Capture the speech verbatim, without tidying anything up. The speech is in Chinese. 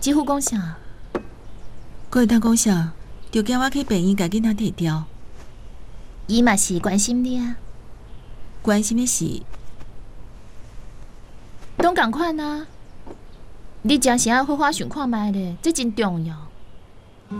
几乎讲啥？ 佫会当讲啥？就叫我去病院，甲囡仔摕掉。 伊嘛是关心你啊。 关心的是， 拢共款啊。你真是爱好好想看卖咧，这真重要。